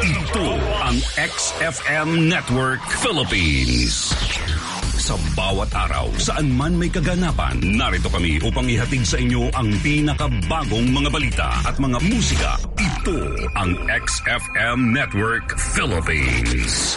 Ito ang XFM Network Philippines. Sa bawat araw, saan man may kaganapan, narito kami upang ihatid sa inyo ang pinakabagong mga balita at mga musika. Ito ang XFM Network Philippines.